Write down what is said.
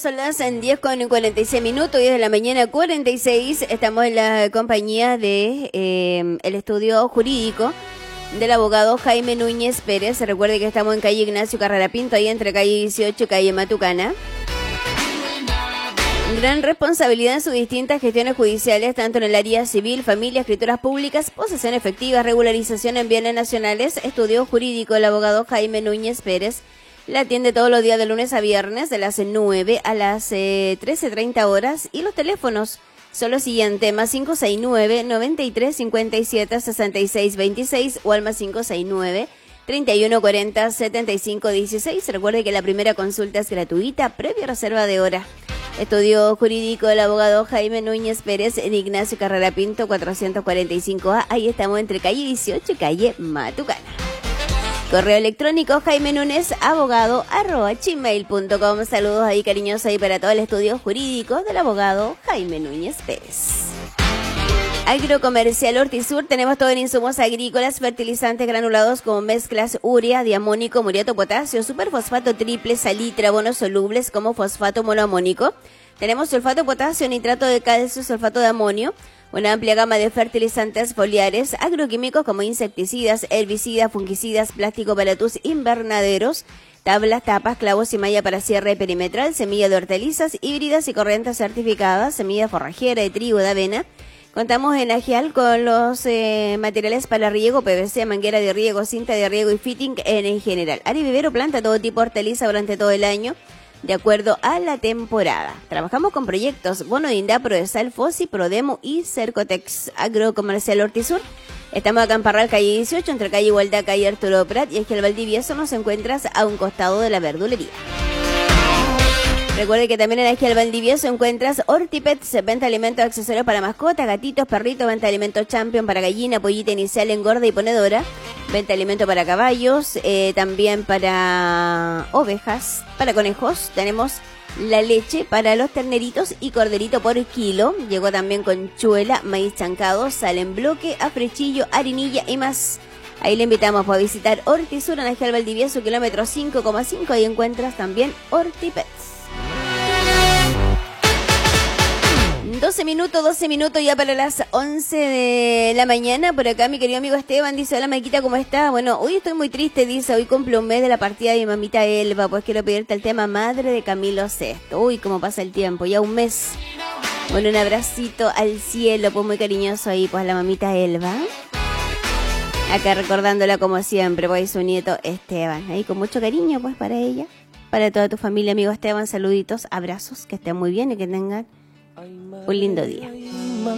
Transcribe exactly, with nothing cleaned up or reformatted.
son las diez con cuarenta y seis minutos, diez de la mañana cuarenta y seis. Estamos en la compañía de eh, el estudio jurídico del abogado Jaime Núñez Pérez. Recuerde que estamos en calle Ignacio Carrera Pinto, ahí entre calle dieciocho y calle Matucana. Gran responsabilidad en sus distintas gestiones judiciales, tanto en el área civil, familia, escrituras públicas, posesión efectiva, regularización en bienes nacionales. Estudio jurídico del abogado Jaime Núñez Pérez. La atiende todos los días de lunes a viernes, de las nueve a las eh, trece treinta horas. Y los teléfonos son los siguientes: más cinco seis nueve, noventa y tres, cincuenta y siete, sesenta y seis veintiséis o al más cinco seis nueve, treinta y uno cuarenta, setenta y cinco dieciséis. Recuerde que la primera consulta es gratuita, previa reserva de hora. Estudio jurídico del abogado Jaime Núñez Pérez en Ignacio Carrera Pinto, cuatrocientos cuarenta y cinco A. Ahí estamos entre calle dieciocho y calle Matucana. Correo electrónico Jaime Núñez abogado arroba gmail punto com. Saludos ahí cariñosos ahí para todo el estudio jurídico del abogado Jaime Núñez Pérez. Agrocomercial Hortisur, tenemos todo en insumos agrícolas, fertilizantes granulados como mezclas urea, diamónico, muriato, potasio, superfosfato triple, salitra, abonos solubles como fosfato monoamónico. Tenemos sulfato, potasio, nitrato de calcio, sulfato de amonio. Una amplia gama de fertilizantes foliares, agroquímicos como insecticidas, herbicidas, fungicidas, plástico para tus invernaderos, tablas, tapas, clavos y malla para cierre perimetral, semilla de hortalizas, híbridas y corrientes certificadas, semilla forrajera de trigo, de avena. Contamos en Agial con los eh, materiales para riego, P V C, manguera de riego, cinta de riego y fitting en, en general. Ari Vivero planta todo tipo de hortaliza durante todo el año, de acuerdo a la temporada. Trabajamos con proyectos Bono de Indá, Prodesal, Fossi, Prodemo y Cercotex. Agrocomercial Hortisur. Estamos acá en Parral, calle dieciocho, entre calle Igualdad, calle Arturo Prat, y es que el Valdivieso nos encuentras a un costado de la verdulería. Recuerde que también en Agial Valdivieso encuentras Hortipets, venta de alimentos, accesorios para mascotas, gatitos, perritos, venta de alimentos Champion para gallina, pollita inicial, engorda y ponedora, venta de alimentos para caballos, eh, también para ovejas, para conejos. Tenemos la leche para los terneritos y corderito por kilo. Llegó también con chuela, maíz chancado, sal en bloque, afrechillo, harinilla y más. Ahí le invitamos a visitar Hortisur en Agial Valdivieso, kilómetro cinco coma cinco. Ahí encuentras también Hortipets. doce minutos, doce minutos ya para las once de la mañana. Por acá mi querido amigo Esteban dice: hola Maquita, ¿cómo estás? Bueno, hoy estoy muy triste, dice, hoy cumple un mes de la partida de mi mamita Elba, pues quiero pedirte el tema Madre de Camilo sexto. Uy, cómo pasa el tiempo, ya un mes. Bueno, un abracito al cielo, pues muy cariñoso ahí, pues la mamita Elba. Acá recordándola como siempre, pues su nieto Esteban, ahí con mucho cariño pues para ella, para toda tu familia, amigo Esteban, saluditos, abrazos, que estén muy bien y que tengan un lindo día.